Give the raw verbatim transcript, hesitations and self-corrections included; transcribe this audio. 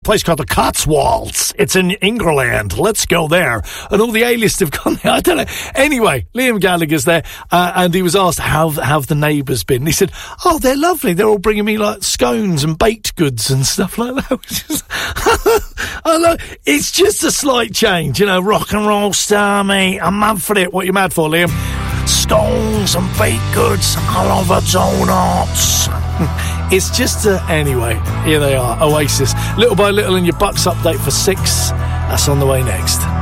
place called the Cotswolds. It's in England. Let's go there. And all the A-list have gone there. I don't know. Anyway, Liam Gallagher's there, uh, and he was asked, how have the neighbours been? And he said, oh, they're lovely. They're all bringing me, like, scones and baked goods and stuff like that. Which is, I love, it's just a slight change, you know, rock and roll star, mate. I'm mad for it. What are you mad for, Liam? Scones and baked goods. I love the donuts. It's just, uh, anyway, here they are, Oasis. Little by Little in your Bucks update for six. That's on the way next.